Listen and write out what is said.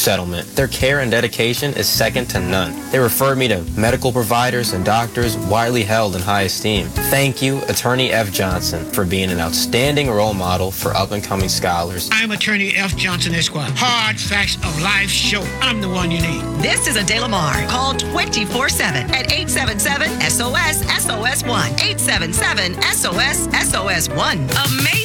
settlement. Their care and dedication is second to none. They refer me to medical providers and doctors widely held in high esteem. Thank you, Attorney F. Johnson, for being an outstanding role model for up-and-coming scholars. I'm Attorney F. Johnson, Esquire. Hard Facts of Life show. I'm the one you need. This is Adela Mar. Call 24/7 at 877-SOS-SOS-1. 877-SOS-SOS-1. Amazing.